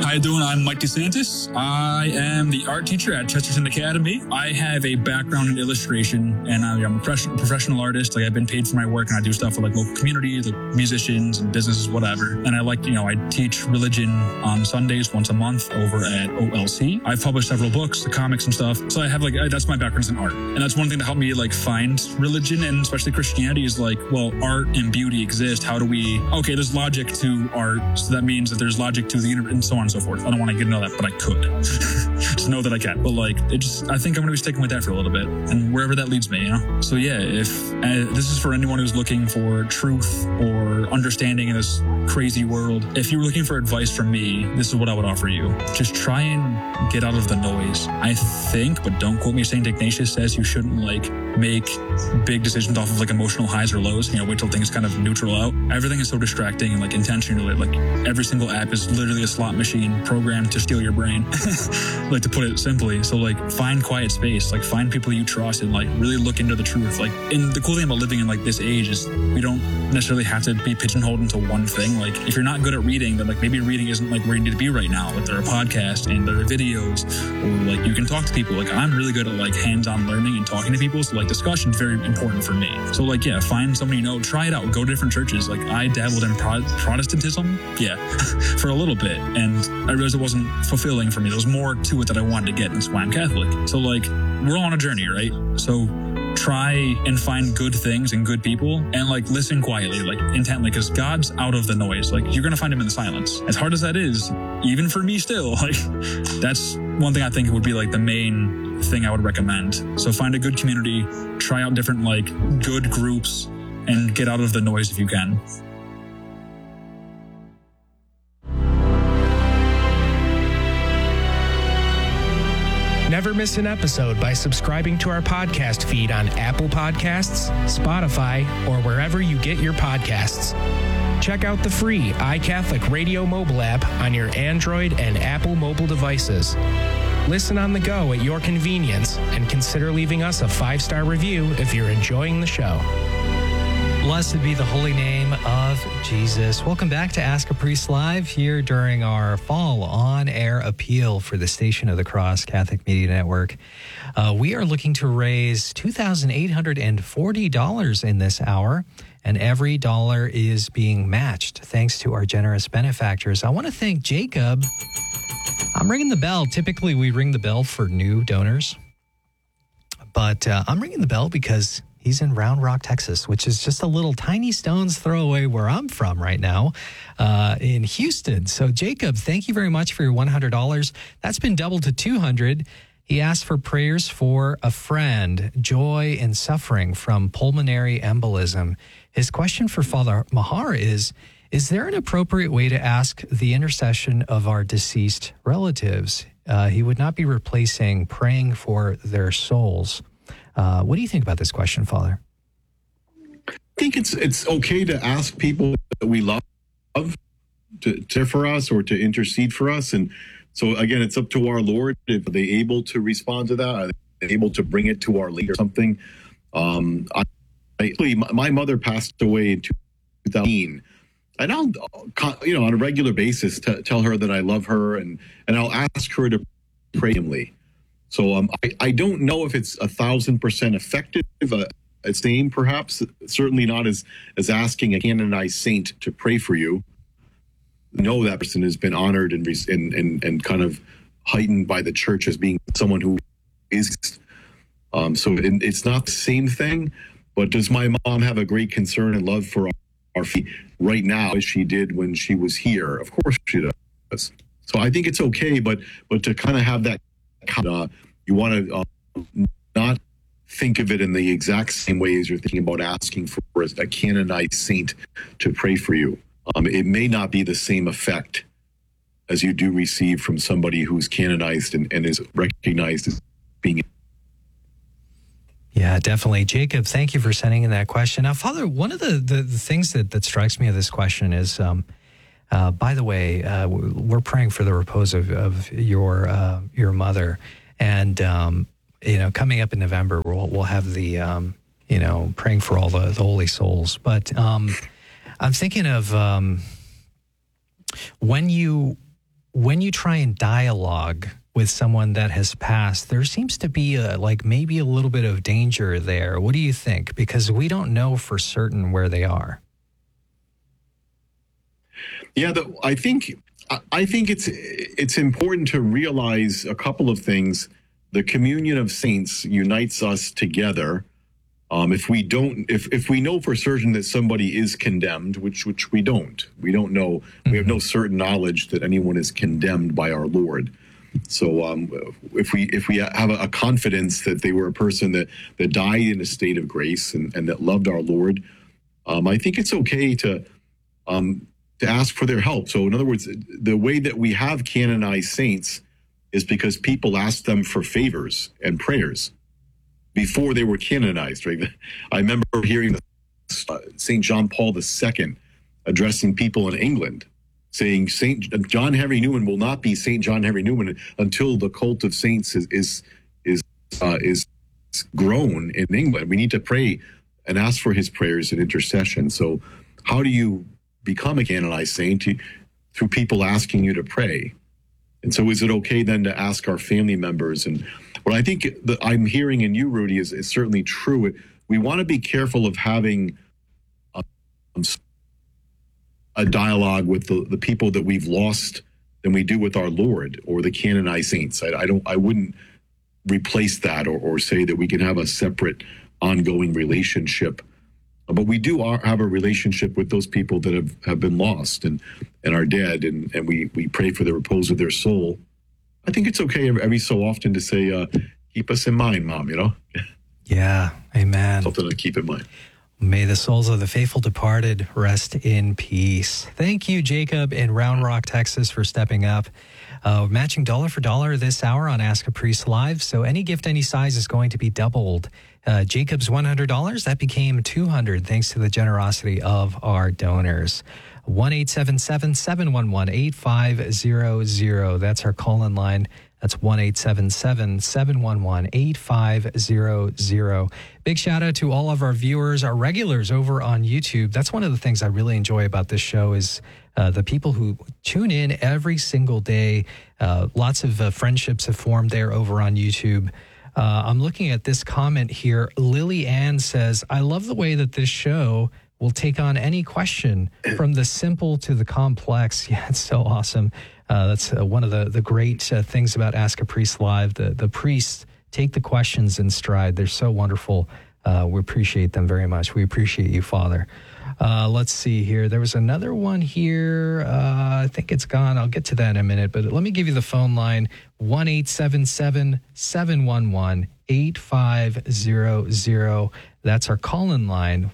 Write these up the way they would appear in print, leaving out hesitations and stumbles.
How you doing? I'm Mike DeSantis. I am the art teacher at Chesterton Academy. I have a background in illustration, and I'm a professional artist. Like, I've been paid for my work, and I do stuff for like local communities, like musicians and businesses, whatever. And I teach religion on Sundays once a month over at OLC. I've published several books, the comics and stuff. So I have that's my background in art, and that's one thing to help me like find religion, and especially Christianity is like, well, art and beauty exist. How do we? Okay, there's logic to art, so that means that there's logic to the universe, and so on and so forth. I don't want to get into that, but I could. Just know that I can. But I think I'm going to be sticking with that for a little bit, and wherever that leads me, So yeah, if this is for anyone who's looking for truth or understanding in this crazy world, if you were looking for advice from me, this is what I would offer you. Just try and get out of the noise. I think, but don't quote me, St. Ignatius says you shouldn't make big decisions off of emotional highs or lows. Wait till things kind of neutral out. Everything is so distracting and intentionally. Every single app is literally a slot machine programmed to steal your brain. To put it simply. So find quiet space. Find people you trust and really look into the truth. And the cool thing about living in this age is we don't necessarily have to be pigeonholed into one thing. If you're not good at reading, then maybe reading isn't where you need to be right now. There are podcasts and there are videos, or you can talk to people. I'm really good at hands-on learning and talking to people. So discussion is very important for me. So find somebody try it out, go to different churches. I dabbled in Protestantism, for a little bit, and I realized it wasn't fulfilling for me. There was more to it that I wanted to get, and that's why I'm Catholic. So we're all on a journey, right? So try and find good things and good people, and listen quietly, intently, because God's out of the noise. You're gonna find him in the silence. As hard as that is, even for me still, that's one thing I think would be the main thing I would recommend. So find a good community, try out different good groups, and get out of the noise if you can. Never miss an episode by subscribing to our podcast feed on Apple Podcasts, Spotify, or wherever you get your podcasts. Check out the free iCatholic Radio mobile app on your Android and Apple mobile devices. Listen on the go at your convenience, and consider leaving us a 5-star review if you're enjoying the show. Blessed be the holy name of Jesus. Welcome back to Ask a Priest Live here during our fall on-air appeal for the Station of the Cross Catholic Media Network. We are looking to raise $2,840 in this hour, and every dollar is being matched thanks to our generous benefactors. I want to thank Jacob. I'm ringing the bell. Typically, we ring the bell for new donors, but I'm ringing the bell because he's in Round Rock, Texas, which is just a little tiny stone's throw away where I'm from right now in Houston. So, Jacob, thank you very much for your $100. That's been doubled to $200. He asked for prayers for a friend, joy and suffering from pulmonary embolism. His question for Father Mahar is there an appropriate way to ask the intercession of our deceased relatives? He would not be replacing praying for their souls. What do you think about this question, Father? I think it's okay to ask people that we love to for us or to intercede for us. And so, again, it's up to our Lord. If they're able to respond to that, are they able to bring it to Our Lady or something? My mother passed away in 2000. And I'll, on a regular basis, tell her that I love her, and I'll ask her to pray himly. So I don't know if it's 1,000% effective. It's same, perhaps. Certainly not as asking a canonized saint to pray for you. Know that person has been honored and kind of heightened by the church as being someone who is. So it's not the same thing. But does my mom have a great concern and love for our feet right now as she did when she was here? Of course she does. So I think it's okay, but to kind of have that. You want to not think of it in the exact same way as you're thinking about asking for a canonized saint to pray for you. It may not be the same effect as you do receive from somebody who's canonized and is recognized as being. Yeah, definitely. Jacob, thank you for sending in that question. Now, Father, one of the things that strikes me of this question is, by the way, we're praying for the repose of your mother, and coming up in November, we'll have the praying for all the holy souls. But I'm thinking of when you when you try and dialogue with someone that has passed, there seems to be maybe a little bit of danger there. What do you think? Because we don't know for certain where they are. Yeah, I think it's important to realize a couple of things. The communion of saints unites us together. If we know for certain that somebody is condemned, which we don't know. We have no certain knowledge that anyone is condemned by our Lord. So if we have a confidence that they were a person that died in a state of grace and that loved our Lord, I think it's okay to ask for their help. So in other words, the way that we have canonized saints is because people asked them for favors and prayers before they were canonized, right? I remember hearing St. John Paul II addressing people in England, saying St. John Henry Newman will not be St. John Henry Newman until the cult of saints is grown in England. We need to pray and ask for his prayers and intercession. So how do you become a canonized saint? Through people asking you to pray. And so is it okay then to ask our family members? And what I think that I'm hearing in you, Rudy, is certainly true. We want to be careful of having a dialogue with the people that we've lost than we do with our Lord or the canonized saints. I wouldn't replace that or say that we can have a separate ongoing relationship. But we do have a relationship with those people that have been lost and are dead, and we pray for the repose of their soul. I think it's okay every so often to say, keep us in mind, Mom, Yeah, amen. Something to keep in mind. May the souls of the faithful departed rest in peace. Thank you, Jacob in Round Rock, Texas, for stepping up. Matching dollar for dollar this hour on Ask a Priest Live. So any gift, any size is going to be doubled. Jacob's $100, that became $200 thanks to the generosity of our donors. 1-877-711-8500. That's our call-in line. That's 1-877-711-8500. Big shout out to all of our viewers, our regulars over on YouTube. That's one of the things I really enjoy about this show is the people who tune in every single day. Lots of friendships have formed there over on YouTube. I'm looking at this comment here. Lily Ann says, I love the way that this show will take on any question from the simple to the complex. Yeah, it's so awesome. That's one of the great things about Ask a Priest Live. The priests take the questions in stride. They're so wonderful. We appreciate them very much. We appreciate you, Father. Let's see here. There was another one here. I think it's gone. I'll get to that in a minute, but let me give you the phone line, 1-877-711-8500. That's our call-in line,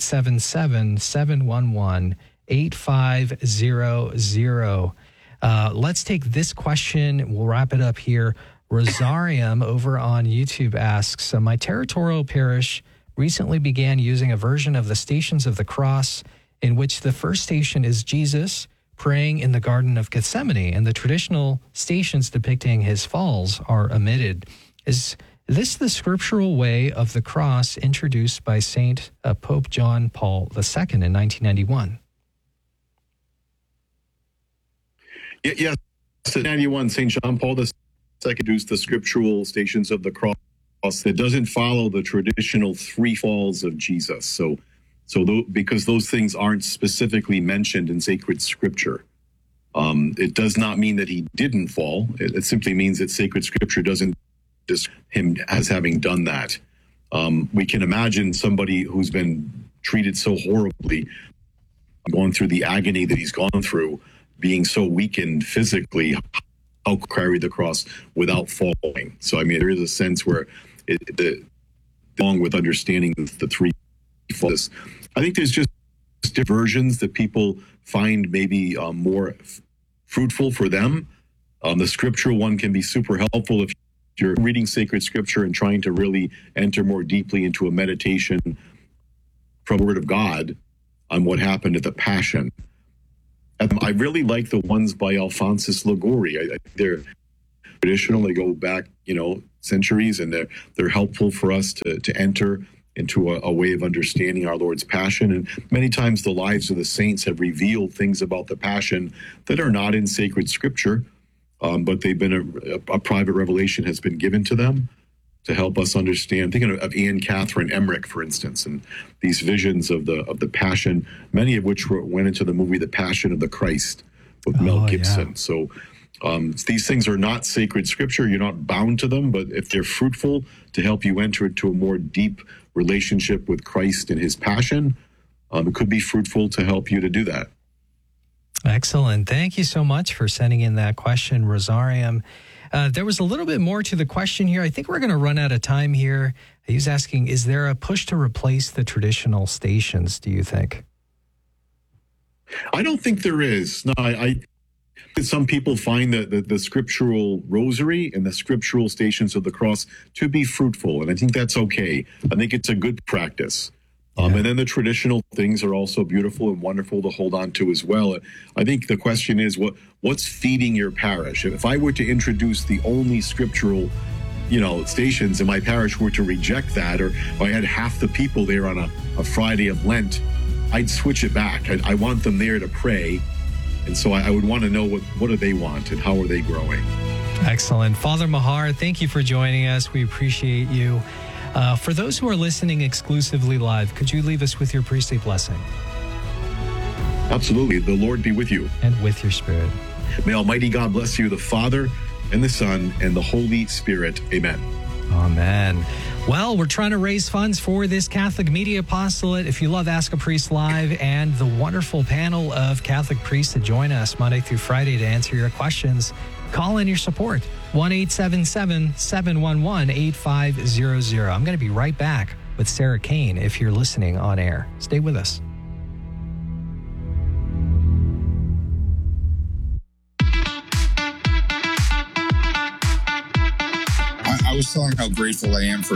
1-877-711-8500. Let's take this question. We'll wrap it up here. Rosarium over on YouTube asks, my territorial parish recently began using a version of the Stations of the Cross in which the first station is Jesus praying in the Garden of Gethsemane, and the traditional stations depicting his falls are omitted. Is this the scriptural way of the cross introduced by Saint Pope John Paul II in 1991? Yes, in 91, St. John Paul II introduced the scriptural Stations of the Cross that doesn't follow the traditional three falls of Jesus. So because those things aren't specifically mentioned in sacred scripture, it does not mean that he didn't fall. It simply means that sacred scripture doesn't just him as having done that. We can imagine somebody who's been treated so horribly, going through the agony that he's gone through, being so weakened physically, how carry the cross without falling. So, I mean, there is a sense where along with understanding the three falls, I think there's just different versions that people find maybe more fruitful for them. The scriptural one can be super helpful if you're reading sacred scripture and trying to really enter more deeply into a meditation from the Word of God on what happened at the Passion. I really like the ones by Alphonsus Liguori. They're traditional. They go back, centuries, and they're helpful for us to enter into a way of understanding our Lord's passion. And many times the lives of the saints have revealed things about the passion that are not in sacred scripture, but they've been a private revelation has been given to them to help us understand. Thinking of Anne Catherine Emmerich, for instance, and these visions of the passion, many of which went into the movie The Passion of the Christ with Mel Gibson. Yeah. So these things are not sacred scripture. You're not bound to them, but if they're fruitful to help you enter into a more deep relationship with Christ and his passion, it could be fruitful to help you to do that. Excellent. Thank you so much for sending in that question, Rosarium. There was a little bit more to the question here. I think we're going to run out of time here. He was asking, is there a push to replace the traditional stations, do you think? I don't think there is. No, some people find the scriptural rosary and the scriptural Stations of the Cross to be fruitful, and I think that's okay. I think it's a good practice. And then the traditional things are also beautiful and wonderful to hold on to as well. I think the question is, what's feeding your parish? If I were to introduce the only scriptural, stations, and my parish were to reject that, or I had half the people there on a Friday of Lent, I'd switch it back. I want them there to pray. And so I would want to know what do they want and how are they growing. Excellent. Father Mahar, thank you for joining us. We appreciate you. For those who are listening exclusively live, could you leave us with your priestly blessing? Absolutely. The Lord be with you. And with your spirit. May Almighty God bless you, the Father and the Son and the Holy Spirit. Amen. Amen. Well, we're trying to raise funds for this Catholic Media Apostolate. If you love Ask a Priest Live and the wonderful panel of Catholic priests that join us Monday through Friday to answer your questions, call in your support. 1-877-711-8500. I'm going to be right back with Sarah Kane if you're listening on air. Stay with us. I was telling how grateful I am for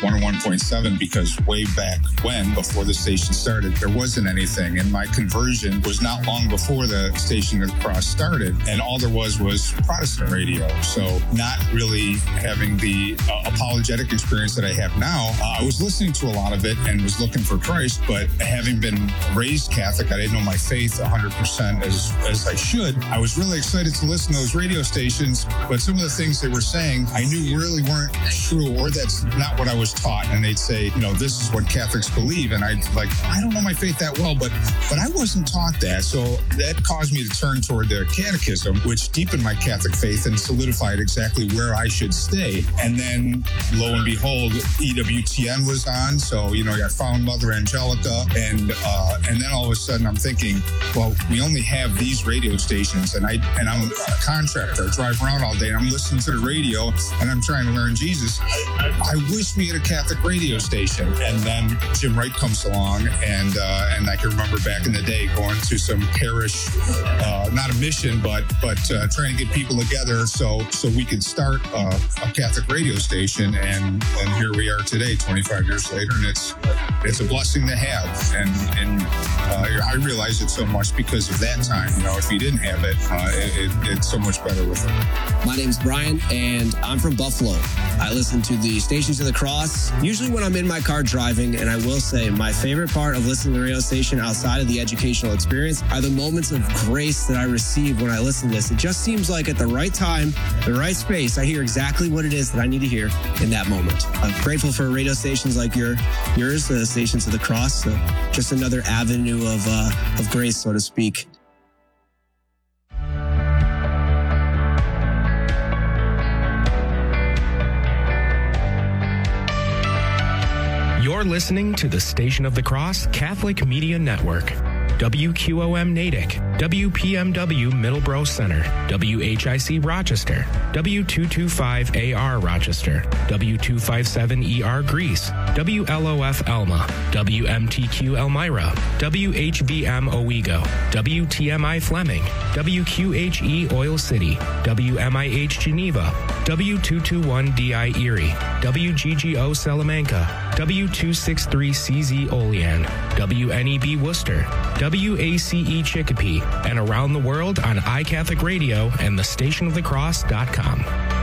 101.7 because way back when, before the station started, there wasn't anything. And my conversion was not long before the Station of the Cross started. And all there was Protestant radio. So not really having the apologetic experience that I have now. I was listening to a lot of it and was looking for Christ. But having been raised Catholic, I didn't know my faith 100% as I should. I was really excited to listen to those radio stations. But some of the things they were saying, I knew really weren't true, or that's not what I was taught. And they'd say, this is what Catholics believe. And I don't know my faith that well, but I wasn't taught that. So that caused me to turn toward the catechism, which deepened my Catholic faith and solidified exactly where I should stay. And then lo and behold, EWTN was on. So, I found Mother Angelica. And then all of a sudden I'm thinking, well, we only have these radio stations and I'm a contractor. I drive around all day and I'm listening to the radio and I'm trying to learn Jesus. I wish we had a Catholic radio station. And then Jim Wright comes along, and I can remember back in the day going to some parish, not a mission, but trying to get people together so we could start a Catholic radio station. And here we are today, 25 years later, and it's a blessing to have. And I realize it so much because of that time. If you didn't have it, it's so much better with it. My name's Brian, and I'm from Buffalo. I listen to the Stations of the Cross, usually when I'm in my car driving, and I will say my favorite part of listening to the radio station outside of the educational experience are the moments of grace that I receive when I listen to this. It just seems like at the right time, the right space, I hear exactly what it is that I need to hear in that moment. I'm grateful for radio stations like yours, the Stations of the Cross, just another avenue of grace, so to speak. You're listening to the Station of the Cross Catholic Media Network. WQOM Natick, WPMW Middleborough Center, WHIC Rochester, W225AR Rochester, W257ER Greece, WLOF Elma, WMTQ Elmira, WHBM Owego, WTMI Fleming, WQHE Oil City, WMIH Geneva, W221DI Erie, WGGO Salamanca, W263CZ Olean, WNEB Worcester, WACE Chicopee, and around the world on iCatholic Radio and thestationofthecross.com.